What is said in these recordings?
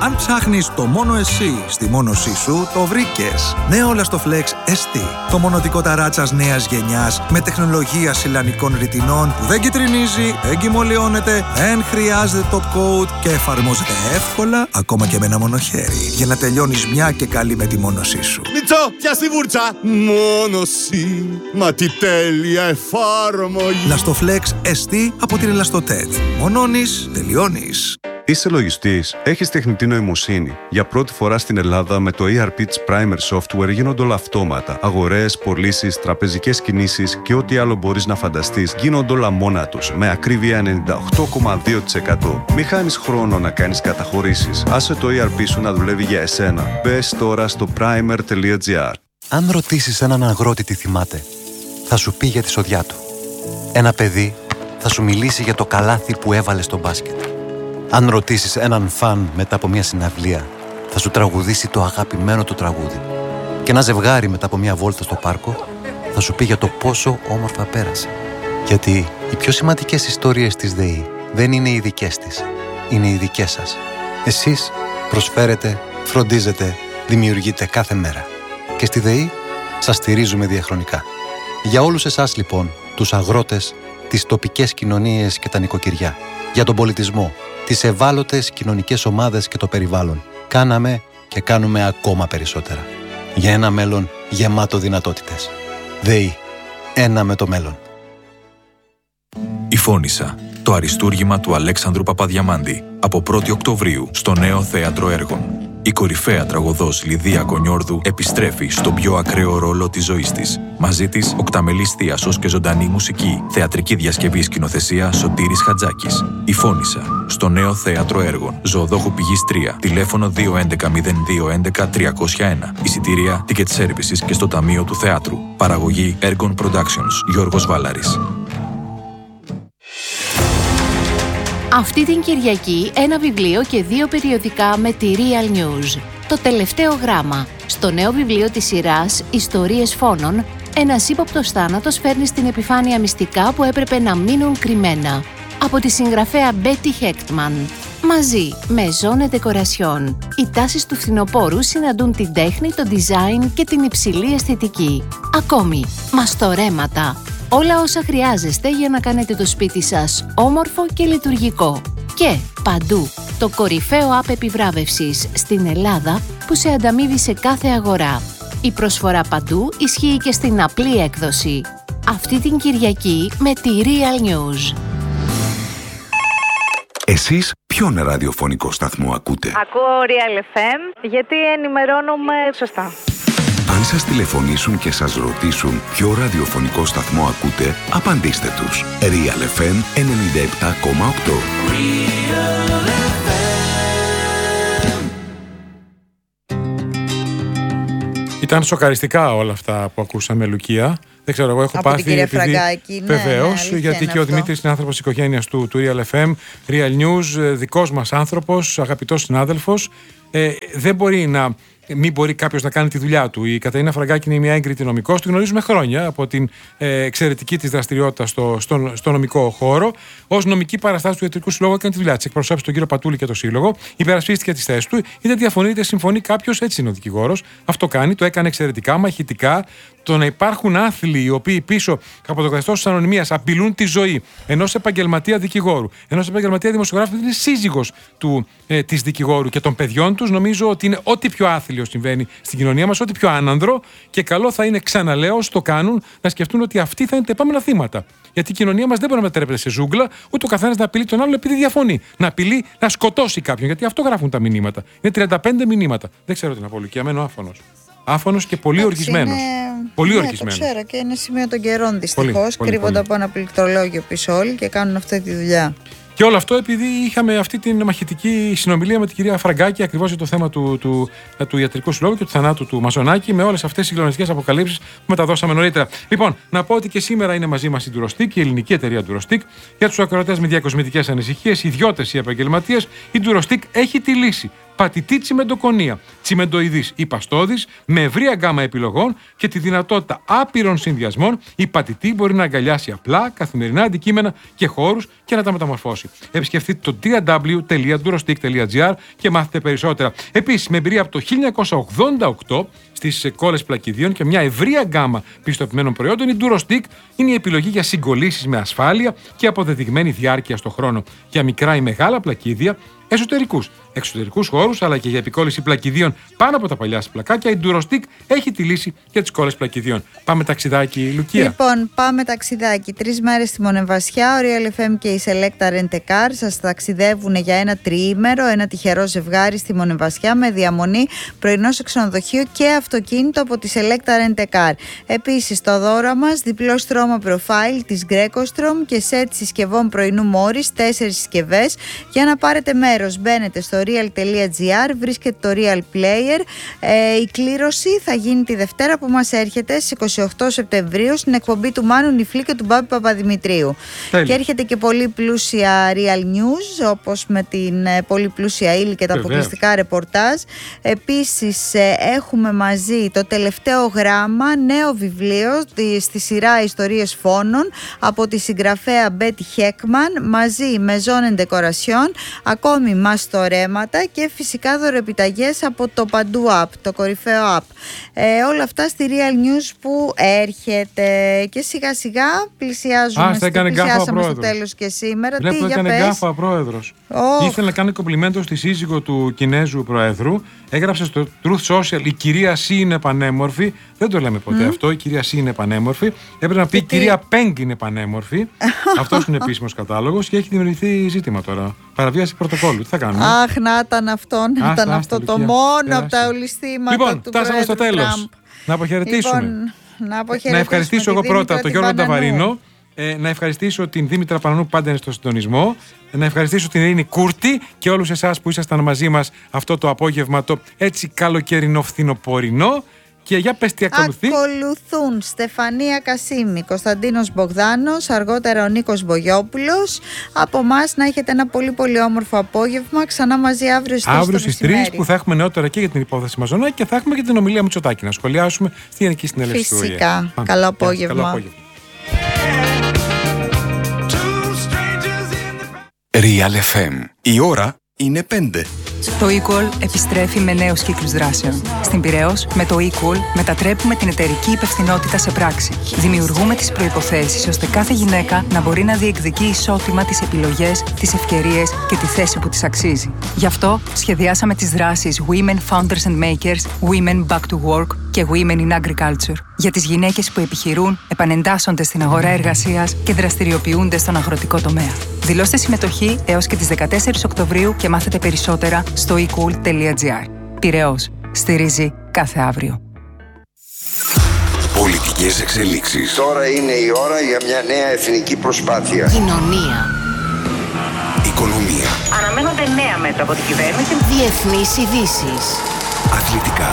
Αν ψάχνεις το μόνο εσύ στη μόνωσή σου, το βρήκες. Νέο Lastoflex ST. Το μονοδικό ταράτσας νέας γενιάς με τεχνολογία σιλανικών ρητινών που δεν κυτρινίζει, δεν κυμολιώνεται, δεν χρειάζεται top coat και εφαρμόζεται εύκολα ακόμα και με ένα μονοχέρι για να τελειώνεις μια και καλή με τη μόνωσή σου. Μιτσό, πιάσ' τη βούρτσα! Μόνωση, μα τι τέλεια εφάρμογη! Lastoflex ST από την Elastotet. Μονώνεις, τελειώνεις. Είσαι λογιστής, έχεις τεχνητή νοημοσύνη. Για πρώτη φορά στην Ελλάδα με το ERP της Primer Software γίνονται όλα αυτόματα. Αγορές, πωλήσεις, τραπεζικές κινήσεις και ό,τι άλλο μπορείς να φανταστείς γίνονται όλα μόνα τους, με ακρίβεια 98,2%. Μη χάνεις χρόνο να κάνεις καταχωρήσεις. Άσε το ERP σου να δουλεύει για εσένα. Μπες τώρα στο primer.gr. Αν ρωτήσεις έναν αγρότη τι θυμάται, θα σου πει για τη σοδιά του. Ένα παιδί θα σου μιλήσει για το καλάθι που έβαλε στο μπάσκετ. Αν ρωτήσεις έναν φαν μετά από μια συναυλία, θα σου τραγουδήσει το αγαπημένο του τραγούδι. Και ένα ζευγάρι μετά από μια βόλτα στο πάρκο, θα σου πει για το πόσο όμορφα πέρασε. Γιατί οι πιο σημαντικές ιστορίες της ΔΕΗ δεν είναι οι δικές της, είναι οι δικές σας. Εσείς προσφέρετε, φροντίζετε, δημιουργείτε κάθε μέρα. Και στη ΔΕΗ σας στηρίζουμε διαχρονικά. Για όλους εσάς λοιπόν, τους αγρότες, τις τοπικές κοινωνίες και τα νοικοκυριά, για τον πολιτισμό, τις ευάλωτες κοινωνικές ομάδες και το περιβάλλον, κάναμε και κάνουμε ακόμα περισσότερα. Για ένα μέλλον γεμάτο δυνατότητες. ΔΕΗ. Ένα με το μέλλον. Η Φώνισσα. Το αριστούργημα του Αλέξανδρου Παπαδιαμάντη. Από 1η Οκτωβρίου στο Νέο Θέατρο Έργων. Η κορυφαία τραγωδός Λιδία Κονιόρδου επιστρέφει στον πιο ακραίο ρόλο της ζωής της. Μαζί της, οκταμελής θίασος και ζωντανή μουσική. Θεατρική διασκευή σκηνοθεσία Σωτήρης Χατζάκης. Η Φώνισσα. Στο Νέο Θέατρο Έργων. Ζωοδόχου Πηγής 3. Τηλέφωνο 211-0211-301. Εισιτήρια, ticket services και στο Ταμείο του Θεάτρου. Παραγωγή Έργων Productions. Γιώργος Βάλαρης. Αυτή την Κυριακή ένα βιβλίο και 2 περιοδικά με τη Real News. Το τελευταίο γράμμα. Στο νέο βιβλίο της σειράς «Ιστορίες φόνων», ένας ύποπτος θάνατος φέρνει στην επιφάνεια μυστικά που έπρεπε να μείνουν κρυμμένα. Από τη συγγραφέα Betty Hechtman. Μαζί με Zone Decoration. Οι τάσεις του φθινοπόρου συναντούν την τέχνη, το design και την υψηλή αισθητική. Ακόμη, μαστορέματα. Όλα όσα χρειάζεστε για να κάνετε το σπίτι σας όμορφο και λειτουργικό. Και παντού, το κορυφαίο app επιβράβευσης στην Ελλάδα που σε ανταμείβει σε κάθε αγορά. Η προσφορά παντού ισχύει και στην απλή έκδοση. Αυτή την Κυριακή με τη Real News. Εσείς ποιον ραδιοφωνικό σταθμό ακούτε? Ακούω Real FM γιατί ενημερώνομαι σωστά. Αν σας τηλεφωνήσουν και σας ρωτήσουν ποιο ραδιοφωνικό σταθμό ακούτε, απαντήστε τους. Real FM 97,8. Ήταν σοκαριστικά όλα αυτά που ακούσαμε, Λουκία. Δεν ξέρω, εγώ έχω από πάθει. Την κυρία Φραγκάκη, βεβαίως, ναι, γιατί και ο Δημήτρης είναι άνθρωπος της οικογένειας του Real FM, Real News, δικός μας άνθρωπος, αγαπητός συνάδελφος. Δεν μπορεί να. Μην μπορεί κάποιος να κάνει τη δουλειά του. Η Κατερίνα Φραγκάκη είναι μια έγκριτη νομικός. Τη γνωρίζουμε χρόνια από την εξαιρετική της δραστηριότητα στο νομικό χώρο. Ως νομική παραστάση του Ιατρικού Συλλόγου έκανε τη δουλειά της. Εκπροσώπησε τον κύριο Πατούλη και το Σύλλογο. Υπερασπίστηκε τις θέσεις του. Είτε διαφωνεί είτε συμφωνεί κάποιος, έτσι είναι ο δικηγόρος. Αυτό κάνει, το έκανε εξαιρετικά, μαχητικά. Το να υπάρχουν άθλοι οι οποίοι πίσω από το καθεστώς της ανωνυμίας απειλούν τη ζωή ενός επαγγελματία δικηγόρου, ενός επαγγελματία δημοσιογράφου που είναι σύζυγος της δικηγόρου και των παιδιών τους, νομίζω ότι είναι ό,τι πιο άθλιο συμβαίνει στην κοινωνία μας, ό,τι πιο άνανδρο, και καλό θα είναι, ξαναλέω, όσοι το κάνουν, να σκεφτούν ότι αυτοί θα είναι τα επόμενα θύματα. Γιατί η κοινωνία μας δεν μπορεί να μετατρέπεται σε ζούγκλα, ούτε ο καθένας να απειλεί τον άλλον επειδή διαφωνεί. Να απειλεί να σκοτώσει κάποιον, γιατί αυτό γράφουν τα μηνύματα. Είναι 35 μηνύματα. Δεν ξέρω τι να πω, Λουκία, μένω άφωνος. Άφωνος και πολύ οργισμένος. Πολύ οργισμένος. Το ξέρω και είναι σημείο των καιρών δυστυχώς. Κρύβονται από ένα πληκτρολόγιο πίσω όλοι και κάνουν αυτή τη δουλειά. Και όλο αυτό επειδή είχαμε αυτή την μαχητική συνομιλία με την κυρία Φραγκάκη ακριβώς για το θέμα του Ιατρικού Συλλόγου και του θανάτου του Μαζονάκη, με όλες αυτές τις συγκλονιστικές αποκαλύψεις που μεταδώσαμε νωρίτερα. Λοιπόν, να πω ότι και σήμερα είναι μαζί μας η Durostic, η ελληνική εταιρεία Durostic, για τους ακροατές με διακοσμητικές ανησυχίες, ιδιώτες ή επαγγελματίες. Η Durostic έχει τη λύση. πατητή τσιμεντοκονία, τσιμεντοειδής ή παστόδης, με ευρία γκάμα επιλογών και τη δυνατότητα άπειρων συνδυασμών, η πατητή μπορεί να αγκαλιάσει απλά καθημερινά αντικείμενα και χώρους και να τα μεταμορφώσει. Επισκεφτείτε το www.durostick.gr και μάθετε περισσότερα. Επίσης, με εμπειρία από το 1988 στις κόλλες πλακιδίων και μια ευρία γκάμα πιστοποιημένων προϊόντων, η Durostick είναι η επιλογή για συγκολλήσεις με ασφάλεια και αποδεδειγμένη διάρκεια στο χρόνο. Για μικρά ή μεγάλα πλακίδια, εξωτερικούς χώρους, αλλά και για επικόλληση πλακιδίων πάνω από τα παλιά πλακάκια, η Durostick έχει τη λύση για τις κόλλες πλακιδίων. Πάμε ταξιδάκι, Λουκία. Λοιπόν, πάμε ταξιδάκι. 3 μέρες στη Μονεβασιά. Ο Real FM και η Selecta Rent a Car σας ταξιδεύουν για ένα τριήμερο, ένα τυχερό ζευγάρι στη Μονεβασιά με διαμονή, πρωινό σε ξενοδοχείο και αυτοκίνητο από τη Selecta Rent a Car. Επίσης, το δώρο μας, διπλό στρώμα προφάιλ της Greco-Strom και σετ συσκευών πρωινού Morris, 4 συσκευές. Για να πάρετε μέρος, μπαίνετε στο real.gr, βρίσκεται το Real Player. Η κλήρωση θα γίνει τη Δευτέρα που μας έρχεται στις 28 Σεπτεμβρίου στην εκπομπή του Μάνου Νιφλή και του Μπάμπη Παπαδημητρίου. Και έρχεται και πολύ πλούσια Real News, όπως με την πολύ πλούσια ύλη και τα αποκλειστικά ρεπορτάζ. Επίσης, έχουμε μαζί το τελευταίο γράμμα, νέο βιβλίο στη σειρά Ιστορίες Φόνων από τη συγγραφέα Μπέτι Χέκμαν, μαζί με Ζώνεν Decoration, ακόμη μαστορέματα και φυσικά δωρεπιταγές από το Παντού App, το κορυφαίο app. Όλα αυτά στη Real News που έρχεται και σιγά σιγά πλησιάζουμε στο τέλος και σήμερα. Βλέπω έκανε γκάφα ο πρόεδρος. Ήθελε να κάνει κομπλιμέντο στη σύζυγο του Κινέζου προέδρου. Έγραψε στο Truth Social η κυρία Σι είναι πανέμορφη. Δεν το λέμε ποτέ αυτό. Η κυρία Σι είναι πανέμορφη. Έπρεπε να πει η κυρία Πέγκ είναι πανέμορφη. Αυτός είναι επίσημος κατάλογος και έχει δημιουργηθεί ζήτημα τώρα. Παραβίαση πρωτοκόλλου. Τι θα κάνουμε. Αχ, να ήταν αυτό, να ήταν αυτό το μόνο από τα ολισθήματα λοιπόν, του φτάσαμε στο τέλος. Να αποχαιρετήσουμε. Λοιπόν, να ευχαριστήσω εγώ πρώτα τον Γιώργο Νταβαρίνο. Να ευχαριστήσω την Δήμητρα Πανανού που πάντα είναι στο συντονισμό. Να ευχαριστήσω την Ειρήνη Κούρτη και όλους εσάς που ήσασταν μαζί μας αυτό το απόγευμα το έτσι καλοκαιρινό φθινοπορεινό. Και για πες τι ακολουθεί. Ακολουθούν Στεφανία Κασίμη, Κωνσταντίνος Μπογδάνος, αργότερα ο Νίκος Μπογιόπουλος. Από εμάς να έχετε ένα πολύ πολύ όμορφο απόγευμα. Ξανά μαζί αύριο στις 3 που θα έχουμε νεότερα και για την υπόθεση Μαζονάκη και θα έχουμε και την ομιλία Μητσοτάκη να σχολιάσουμε στη Γενική Συνέλευση του ΟΗΕ. Φυσικά. Καλό απόγευμα. Real FM. Η ώρα είναι 5. Το eQual επιστρέφει με νέους κύκλους δράσεων. Στην Πειραιώς, με το eQual μετατρέπουμε την εταιρική υπευθυνότητα σε πράξη. Δημιουργούμε τις προϋποθέσεις ώστε κάθε γυναίκα να μπορεί να διεκδικεί ισότιμα τις επιλογές, τις ευκαιρίες και τη θέση που της αξίζει. Γι' αυτό σχεδιάσαμε τις δράσεις Women Founders and Makers, Women Back to Work και Women in Agriculture για τις γυναίκες που επιχειρούν, επανεντάσσονται στην αγορά εργασίας και δραστηριοποιούνται στον αγροτικό τομέα. Δηλώστε συμμετοχή έως και τις 14 Οκτωβρίου και μάθετε περισσότερα στο ecool.gr. Πειραιώς. Στηρίζει κάθε αύριο. Πολιτικές εξελίξεις. Τώρα είναι η ώρα για μια νέα εθνική προσπάθεια. Κοινωνία. Οικονομία. Αναμένονται νέα μέτρα από την κυβέρνηση. Διεθνείς ειδήσεις. Αθλητικά.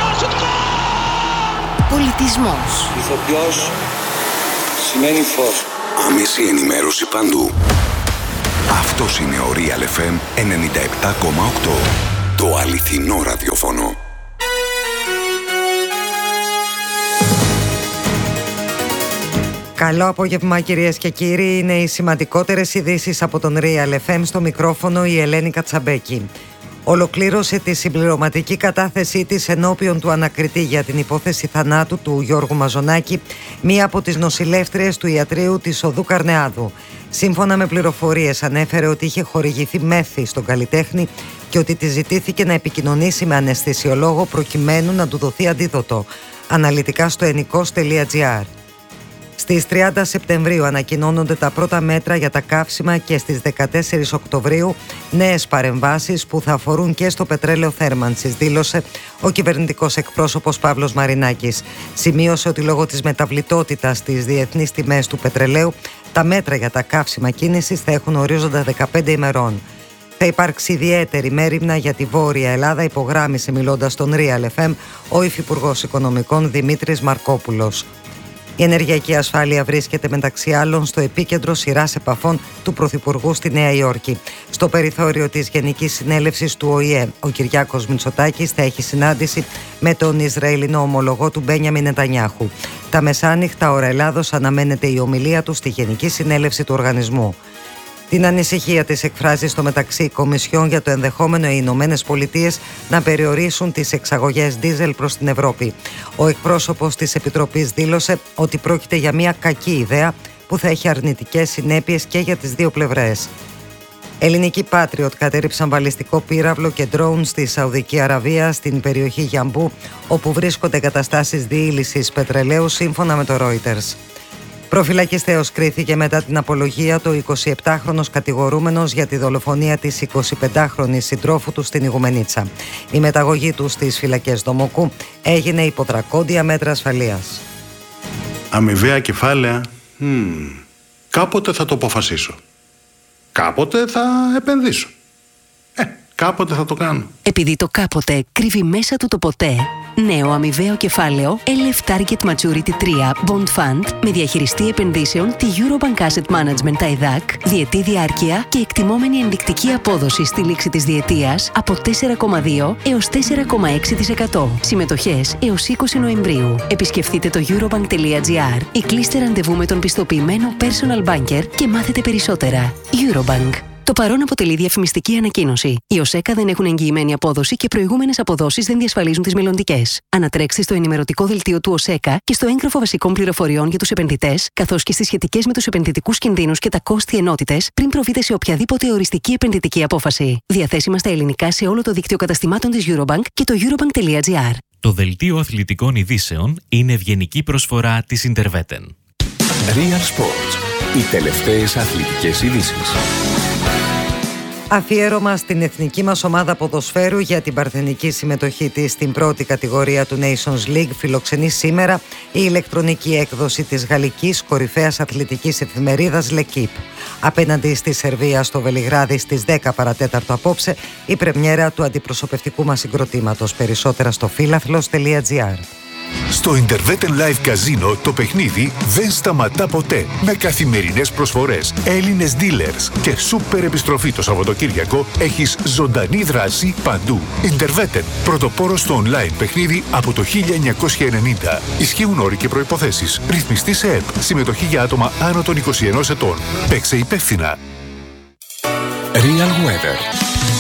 Πολιτισμός. Ηθοποιός σημαίνει φως. Άμεση ενημέρωση παντού. Αυτός είναι ο Real FM 97,8. Το αληθινό ραδιόφωνο. Καλό απόγευμα κυρίες και κύριοι. Είναι οι σημαντικότερες ειδήσεις από τον Real FM. Στο μικρόφωνο η Ελένη Κατσαμπέκη. Ολοκλήρωσε τη συμπληρωματική κατάθεσή της ενώπιον του ανακριτή για την υπόθεση θανάτου του Γιώργου Μαζονάκη, μία από τις νοσηλεύτριες του ιατρείου της Οδού Καρνεάδου. Σύμφωνα με πληροφορίες, ανέφερε ότι είχε χορηγηθεί μέθη στον καλλιτέχνη και ότι τη ζητήθηκε να επικοινωνήσει με αναισθησιολόγο προκειμένου να του δοθεί αντίδοτο. Αναλυτικά στο ενικός.gr. Στις 30 Σεπτεμβρίου ανακοινώνονται τα πρώτα μέτρα για τα καύσιμα και στις 14 Οκτωβρίου νέες παρεμβάσεις που θα αφορούν και στο πετρέλαιο θέρμανσης, δήλωσε ο κυβερνητικός εκπρόσωπος Παύλος Μαρινάκης. Σημείωσε ότι λόγω της μεταβλητότητας στις διεθνείς τιμές του πετρελαίου, τα μέτρα για τα καύσιμα κίνησης θα έχουν ορίζοντα 15 ημερών. Θα υπάρξει ιδιαίτερη μέριμνα για τη Βόρεια Ελλάδα, υπογράμμισε μιλώντας στον Real FM ο Υφυπουργός Οικονομικών Δημήτρης Μαρκόπουλος. Η ενεργειακή ασφάλεια βρίσκεται μεταξύ άλλων στο επίκεντρο σειράς επαφών του Πρωθυπουργού στη Νέα Υόρκη. Στο περιθώριο της Γενικής Συνέλευσης του ΟΗΕ, ο Κυριάκος Μητσοτάκης θα έχει συνάντηση με τον Ισραηλινό ομολογό του Μπένιαμιν Νετανιάχου. Τα μεσάνυχτα ώρα Ελλάδος αναμένεται η ομιλία του στη Γενική Συνέλευση του οργανισμού. Την ανησυχία της εκφράζει στο μεταξύ η Κομισιόν για το ενδεχόμενο οι Ηνωμένες Πολιτείες να περιορίσουν τις εξαγωγές ντίζελ προς την Ευρώπη. Ο εκπρόσωπος της Επιτροπής δήλωσε ότι πρόκειται για μια κακή ιδέα που θα έχει αρνητικές συνέπειες και για τις δύο πλευρές. Ελληνικοί Patriot κατέριψαν βαλιστικό πύραυλο και ντρόουν στη Σαουδική Αραβία στην περιοχή Γιαμπού, όπου βρίσκονται εγκαταστάσεις διήλυσης πετρελαίου, σύμφωνα με το Reuters. Προφυλακιστέως κρίθηκε μετά την απολογία το 27χρονος κατηγορούμενος για τη δολοφονία της 25χρονης συντρόφου του στην Ιγουμενίτσα. Η μεταγωγή του στις φυλακές Δομοκού έγινε υπό δρακόντια μέτρα ασφαλείας. Αμοιβαία κεφάλαια, κάποτε θα το αποφασίσω. Κάποτε θα επενδύσω. Κάποτε θα το κάνω. Επειδή το κάποτε κρύβει μέσα του το ποτέ, νέο αμοιβαίο κεφάλαιο LF Target Maturity 3 Bond Fund με διαχειριστή επενδύσεων τη Eurobank Asset Management ΤΑΙΔΑΚ, διετή διάρκεια και εκτιμόμενη ενδεικτική απόδοση στη λήξη της διετίας από 4,2 έως 4,6%. Συμμετοχές έως 20 Νοεμβρίου. Επισκεφτείτε το eurobank.gr ή κλείστε ραντεβού με τον πιστοποιημένο personal banker και μάθετε περισσότερα. Eurobank. Το παρόν αποτελεί διαφημιστική ανακοίνωση. Οι ΟΣΕΚΑ δεν έχουν εγγυημένη απόδοση και προηγούμενες αποδόσεις δεν διασφαλίζουν τις μελλοντικές. Ανατρέξτε στο ενημερωτικό δελτίο του ΟΣΕΚΑ και στο έγγραφο βασικών πληροφοριών για τους επενδυτές, καθώς και στις σχετικές με τους επενδυτικούς κινδύνους και τα κόστη ενότητες, πριν προβείτε σε οποιαδήποτε οριστική επενδυτική απόφαση. Διαθέσιμα στα ελληνικά σε όλο το δίκτυο καταστημάτων της Eurobank και το eurobank.gr. Το δελτίο αθλητικών ειδήσεων είναι ευγενική προσφορά της Interveten. Real Sports. Οι τελευταίες αθλητικές ειδήσεις. Αφιέρωμα στην εθνική μας ομάδα ποδοσφαίρου για την παρθενική συμμετοχή της στην πρώτη κατηγορία του Nations League φιλοξενεί σήμερα η ηλεκτρονική έκδοση της γαλλικής κορυφαίας αθλητικής εφημερίδας L'Equipe. Απέναντι στη Σερβία στο Βελιγράδι στις 10 παρατέταρτο απόψε η πρεμιέρα του αντιπροσωπευτικού μας συγκροτήματος. Περισσότερα στο φίλαθλος.gr. Στο Interveten Live Casino το παιχνίδι δεν σταματά ποτέ. Με καθημερινές προσφορές, Έλληνες dealers και σούπερ επιστροφή το Σαββατοκύριακο έχεις ζωντανή δράση παντού. Interveten, πρωτοπόρος στο online παιχνίδι από το 1990. Ισχύουν όροι και προϋποθέσεις. Ρυθμιστή σε ΕΠ. Συμμετοχή για άτομα άνω των 21 ετών. Παίξε υπεύθυνα. Real Weather.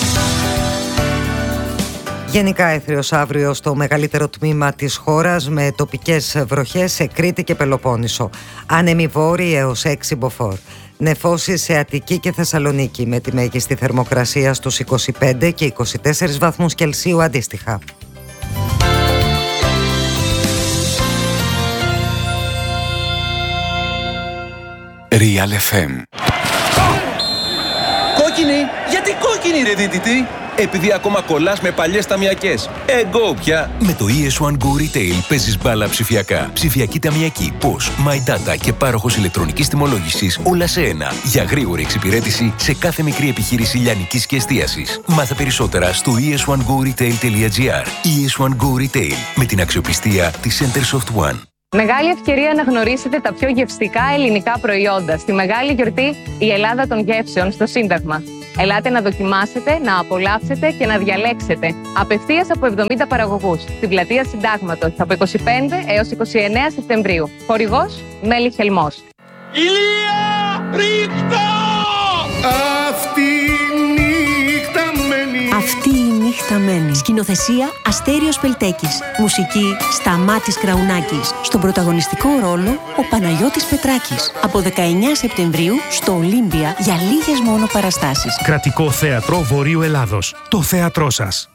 Γενικά έθριος αύριο στο μεγαλύτερο τμήμα της χώρας με τοπικές βροχές σε Κρήτη και Πελοπόννησο. Άνεμοι βόρειοι έως 6 μποφόρ. Νεφώσεις σε Αττική και Θεσσαλονίκη με τη μέγιστη θερμοκρασία στους 25 και 24 βαθμούς Κελσίου αντίστοιχα. Real FM. Κόκκινη! Γιατί κόκκινη ρε δίδυτη! Επειδή ακόμα κολλάς με παλιές ταμιακές. Εγώ πια! Με το ES1 Go Retail παίζεις μπάλα ψηφιακά. Ψηφιακή ταμιακή, POS, My Data και πάροχος ηλεκτρονικής τιμολόγησης όλα σε ένα. Για γρήγορη εξυπηρέτηση σε κάθε μικρή επιχείρηση λιανικής και εστίασης. Μάθε περισσότερα στο es1goretail.gr. ES1 Go Retail με την αξιοπιστία της Centersoft One. Μεγάλη ευκαιρία να γνωρίσετε τα πιο γευστικά ελληνικά προϊόντα στη μεγάλη γιορτή «Η Ελλάδα των Γεύσεων» στο Σύνταγμα. Ελάτε να δοκιμάσετε, να απολαύσετε και να διαλέξετε απευθείας από 70 παραγωγούς στην πλατεία Συντάγματος από 25 έως 29 Σεπτεμβρίου. Χορηγός Μέλη Χελμός. Ηλία ρίχτα! Αυτή η νύχτα μένει. Σκηνοθεσία Αστέριος Πελτέκης. Μουσική Σταμάτης Κραουνάκης. Στον πρωταγωνιστικό ρόλο ο Παναγιώτης Πετράκης. Από 19 Σεπτεμβρίου στο Ολύμπια για λίγες μόνο παραστάσεις. Κρατικό Θέατρο Βορείου Ελλάδος. Το θέατρό σας.